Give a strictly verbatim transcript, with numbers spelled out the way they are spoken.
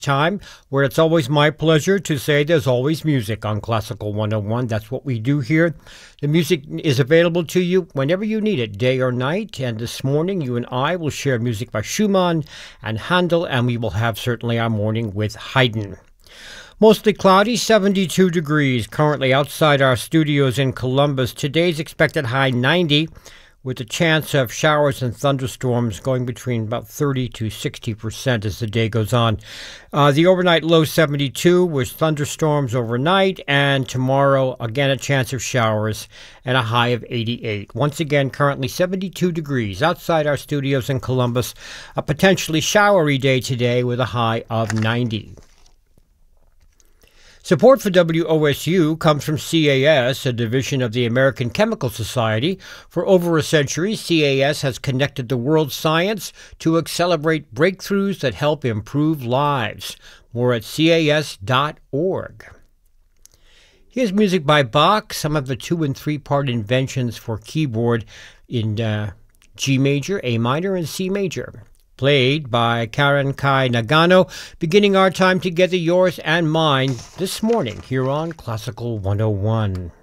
time where it's always my pleasure to say there's always music on Classical one oh one. That's what we do here. The music is available to you whenever you need it, day or night. And this morning, you and I will share music by Schumann and Handel, and we will have certainly our morning with Haydn. Mostly cloudy, seventy-two degrees currently outside our studios in Columbus. Today's expected high ninety, with a chance of showers and thunderstorms going between about thirty to sixty percent as the day goes on. Uh, the overnight low seventy-two with thunderstorms overnight, and tomorrow again a chance of showers and a high of eighty-eight. Once again, currently seventy-two degrees outside our studios in Columbus. A potentially showery day today with a high of ninety. Support for W O S U comes from C A S, a division of the American Chemical Society. For over a century, C A S has connected the world's science to accelerate breakthroughs that help improve lives. More at C A S dot org. Here's music by Bach, some of the two- and three-part inventions for keyboard in uh, G major, A minor, and C major. Played by Karen Kai Nagano, beginning our time together, yours and mine, this morning here on Classical one oh one.